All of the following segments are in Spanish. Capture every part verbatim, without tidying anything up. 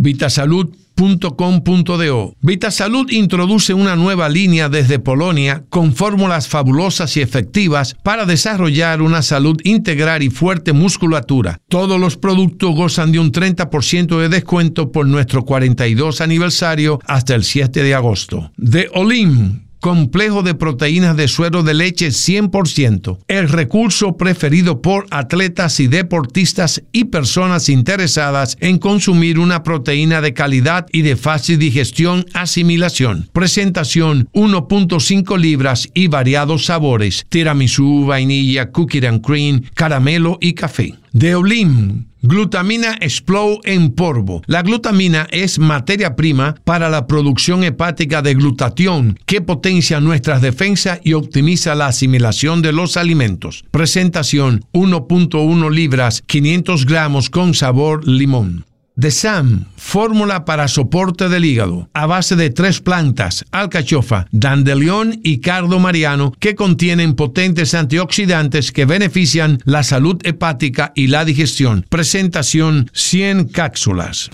vitasalud punto com punto do. Vitasalud introduce una nueva línea desde Polonia con fórmulas fabulosas y efectivas para desarrollar una salud integral y fuerte musculatura. Todos los productos gozan de un treinta por ciento de descuento por nuestro cuarenta y dos aniversario hasta el siete de agosto. De Olim, complejo de proteínas de suero de leche cien por ciento, el recurso preferido por atletas y deportistas y personas interesadas en consumir una proteína de calidad y de fácil digestión, asimilación. Presentación uno punto cinco libras y variados sabores: tiramisú, vainilla, cookie and cream, caramelo y café. De Olim, glutamina Explode en polvo. La glutamina es materia prima para la producción hepática de glutatión que potencia nuestras defensas y optimiza la asimilación de los alimentos. Presentación uno punto uno libras, quinientos gramos con sabor limón. De S A M, fórmula para soporte del hígado, a base de tres plantas: alcachofa, dandelión y cardo mariano, que contienen potentes antioxidantes que benefician la salud hepática y la digestión. Presentación cien cápsulas.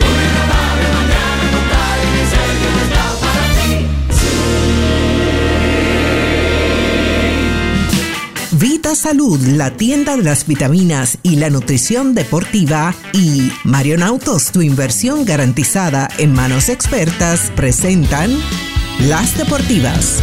Vita Salud, la tienda de las vitaminas y la nutrición deportiva, y Marion Autos, tu inversión garantizada en manos expertas, presentan Las Deportivas.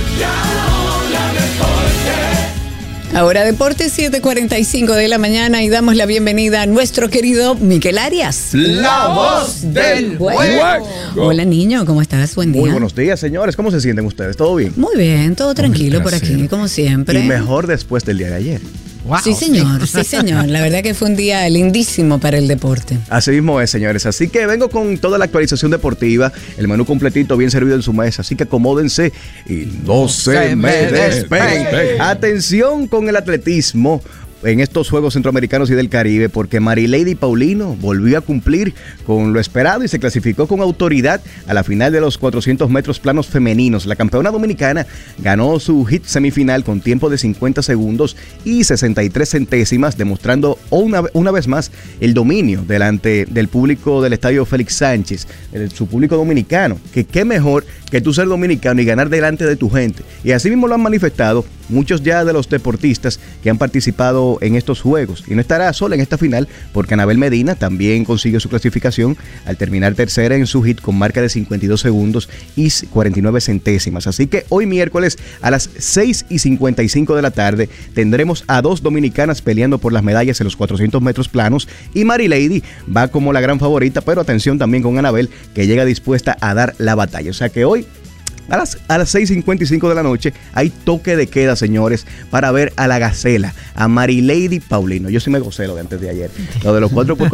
Ahora Deportes, siete cuarenta y cinco de la mañana, y damos la bienvenida a nuestro querido Miquel Arias. La voz del juego. Hola, niño, ¿cómo estás? Buen día. Muy buenos días, señores. ¿Cómo se sienten ustedes? ¿Todo bien? Muy bien, todo tranquilo por aquí, como siempre. Y mejor después del día de ayer. Wow. Sí, señor, sí, señor. La verdad que fue un día lindísimo para el deporte. Así mismo es, señores. Así que vengo con toda la actualización deportiva, el menú completito bien servido en su mesa. Así que acomódense y no se me despeguen. Atención con el atletismo en estos Juegos Centroamericanos y del Caribe, porque Marilady Paulino volvió a cumplir con lo esperado y se clasificó con autoridad a la final de los cuatrocientos metros planos femeninos. La campeona dominicana ganó su hit semifinal con tiempo de cincuenta segundos y sesenta y tres centésimas, demostrando una, una vez más el dominio delante del público del Estadio Félix Sánchez, el, su público dominicano, que qué mejor que tú ser dominicano y ganar delante de tu gente. Y así mismo lo han manifestado muchos ya de los deportistas que han participado en estos juegos. Y no estará sola en esta final, porque Anabel Medina también consiguió su clasificación al terminar tercera en su hit con marca de cincuenta y dos segundos y cuarenta y nueve centésimas. Así que hoy miércoles a las seis y cincuenta y cinco de la tarde tendremos a dos dominicanas peleando por las medallas en los cuatrocientos metros planos, y Marilady va como la gran favorita, pero atención también con Anabel, que llega dispuesta a dar la batalla. O sea que hoy A las, a las seis y cincuenta y cinco de la noche hay toque de queda, señores, para ver a la Gacela, a Marilady Paulino. Yo sí me gocé lo de antes de ayer, lo de los cuatro por